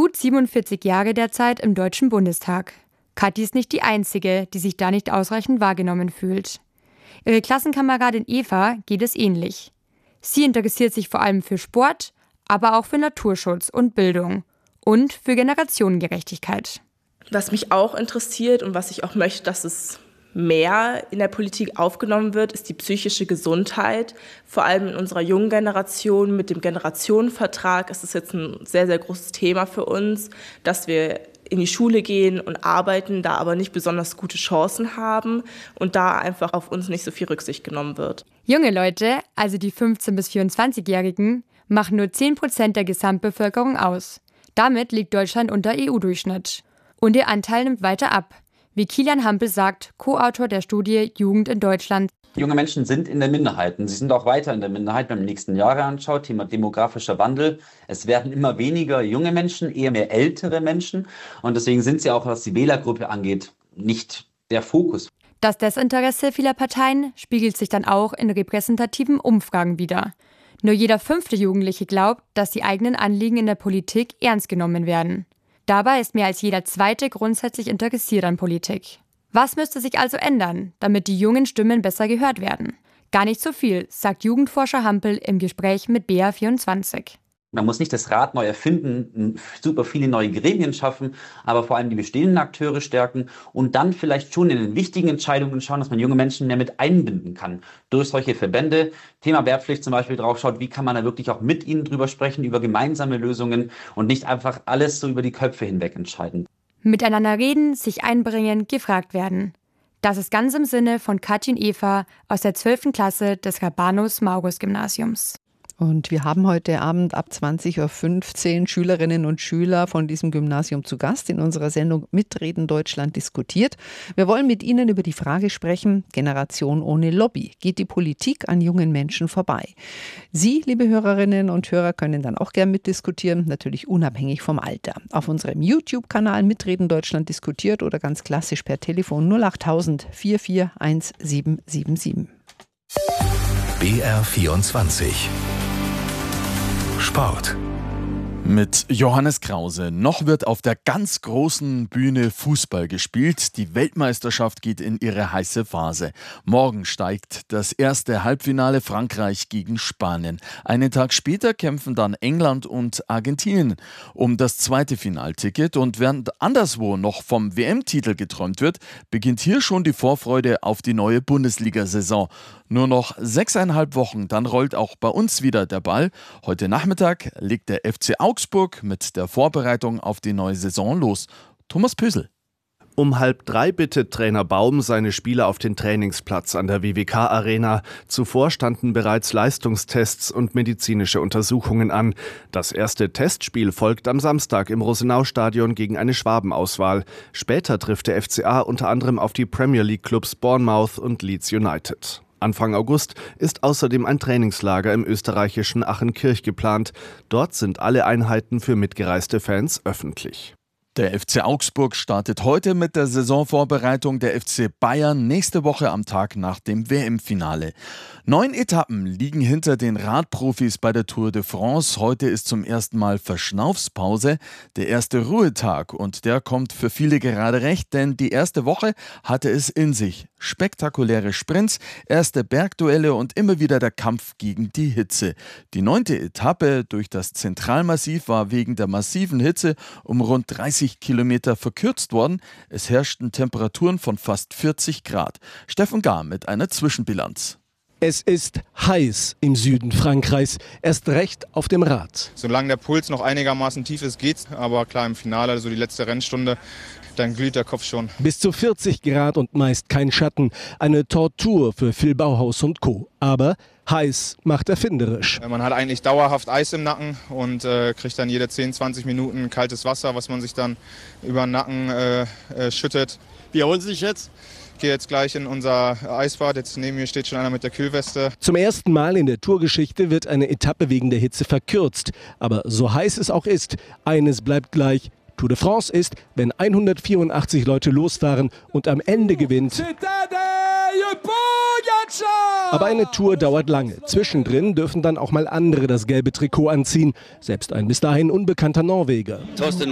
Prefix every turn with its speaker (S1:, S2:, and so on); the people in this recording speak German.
S1: gut 47 Jahre derzeit im Deutschen Bundestag. Kathi ist nicht die Einzige, die sich da nicht ausreichend wahrgenommen fühlt. Ihre Klassenkameradin Eva geht es ähnlich. Sie interessiert sich vor allem für Sport, aber auch für Naturschutz und Bildung und für Generationengerechtigkeit.
S2: Was mich auch interessiert und was ich auch möchte, dass es mehr in der Politik aufgenommen wird, ist die psychische Gesundheit. Vor allem in unserer jungen Generation mit dem Generationenvertrag ist es jetzt ein sehr, sehr großes Thema für uns, dass wir in die Schule gehen und arbeiten, da aber nicht besonders gute Chancen haben und da einfach auf uns nicht so viel Rücksicht genommen wird.
S1: Junge Leute, also die 15- bis 24-Jährigen, machen nur 10% der Gesamtbevölkerung aus. Damit liegt Deutschland unter EU-Durchschnitt. Und ihr Anteil nimmt weiter ab. Wie Kilian Hampel sagt, Co-Autor der Studie Jugend in Deutschland.
S3: Junge Menschen sind in der Minderheit und sie sind auch weiter in der Minderheit, wenn man die nächsten Jahre anschaut. Thema demografischer Wandel. Es werden immer weniger junge Menschen, eher mehr ältere Menschen. Und deswegen sind sie auch, was die Wählergruppe angeht, nicht der Fokus.
S1: Das Desinteresse vieler Parteien spiegelt sich dann auch in repräsentativen Umfragen wider. Nur jeder 5. Jugendliche glaubt, dass die eigenen Anliegen in der Politik ernst genommen werden. Dabei ist mehr als jeder 2. grundsätzlich interessiert an Politik. Was müsste sich also ändern, damit die jungen Stimmen besser gehört werden? Gar nicht so viel, sagt Jugendforscher Hampel im Gespräch mit BR24.
S3: Man muss nicht das Rad neu erfinden, super viele neue Gremien schaffen, aber vor allem die bestehenden Akteure stärken und dann vielleicht schon in den wichtigen Entscheidungen schauen, dass man junge Menschen mehr mit einbinden kann. Durch solche Verbände, Thema Wehrpflicht zum Beispiel, drauf schaut, wie kann man da wirklich auch mit ihnen drüber sprechen, über gemeinsame Lösungen und nicht einfach alles so über die Köpfe hinweg entscheiden.
S1: Miteinander reden, sich einbringen, gefragt werden. Das ist ganz im Sinne von Kathi und Eva aus der 12. Klasse des Rabanus-Maurus-Gymnasiums.
S4: Und wir haben heute Abend ab 20.15 Uhr Schülerinnen und Schüler von diesem Gymnasium zu Gast in unserer Sendung Mitreden Deutschland diskutiert. Wir wollen mit Ihnen über die Frage sprechen, Generation ohne Lobby. Geht die Politik an jungen Menschen vorbei? Sie, liebe Hörerinnen und Hörer, können dann auch gern mitdiskutieren, natürlich unabhängig vom Alter. Auf unserem YouTube-Kanal Mitreden Deutschland diskutiert oder ganz klassisch per Telefon 08000 441777.
S5: BR24 Sport.
S6: Mit Johannes Krause. Noch wird auf der ganz großen Bühne Fußball gespielt. Die Weltmeisterschaft geht in ihre heiße Phase. Morgen steigt das erste Halbfinale Frankreich gegen Spanien. Einen Tag später kämpfen dann England und Argentinien um das zweite Finalticket. Und während anderswo noch vom WM-Titel geträumt wird, beginnt hier schon die Vorfreude auf die neue Bundesliga-Saison. Nur noch 6,5 Wochen, dann rollt auch bei uns wieder der Ball. Heute Nachmittag legt der FC Augsburg mit der Vorbereitung auf die neue Saison los. Thomas Pösel.
S7: Um 2:30 bittet Trainer Baum seine Spieler auf den Trainingsplatz an der WWK-Arena. Zuvor standen bereits Leistungstests und medizinische Untersuchungen an. Das erste Testspiel folgt am Samstag im Rosenau-Stadion gegen eine Schwabenauswahl. Später trifft der FCA unter anderem auf die Premier League-Clubs Bournemouth und Leeds United. Anfang August ist außerdem ein Trainingslager im österreichischen Achenkirch geplant. Dort sind alle Einheiten für mitgereiste Fans öffentlich.
S6: Der FC Augsburg startet heute mit der Saisonvorbereitung, der FC Bayern nächste Woche am Tag nach dem WM-Finale. 9 Etappen liegen hinter den Radprofis bei der Tour de France. Heute ist zum ersten Mal Verschnaufspause, der erste Ruhetag. Und der kommt für viele gerade recht, denn die erste Woche hatte es in sich. Spektakuläre Sprints, erste Bergduelle und immer wieder der Kampf gegen die Hitze. Die 9. Etappe durch das Zentralmassiv war wegen der massiven Hitze um rund 30 Kilometer verkürzt worden. Es herrschten Temperaturen von fast 40 Grad. Steffen Gahr mit einer Zwischenbilanz.
S8: Es ist heiß im Süden Frankreichs, erst recht auf dem Rad.
S9: Solange der Puls noch einigermaßen tief ist, geht's. Aber klar, im Finale, also die letzte Rennstunde, dann glüht der Kopf schon.
S8: Bis zu 40 Grad und meist kein Schatten. Eine Tortur für Phil Bauhaus und Co. Aber heiß macht erfinderisch.
S9: Man hat eigentlich dauerhaft Eis im Nacken und kriegt dann jede 10, 20 Minuten kaltes Wasser, was man sich dann über den Nacken schüttet.
S10: Wie erholen Sie sich jetzt?
S9: Ich gehe jetzt gleich in unser Eisbad. Jetzt neben mir steht schon einer mit der Kühlweste.
S8: Zum ersten Mal in der Tourgeschichte wird eine Etappe wegen der Hitze verkürzt. Aber so heiß es auch ist, eines bleibt gleich. Tour de France ist, wenn 184 Leute losfahren und am Ende gewinnt. Aber eine Tour dauert lange. Zwischendrin dürfen dann auch mal andere das gelbe Trikot anziehen. Selbst ein bis dahin unbekannter Norweger.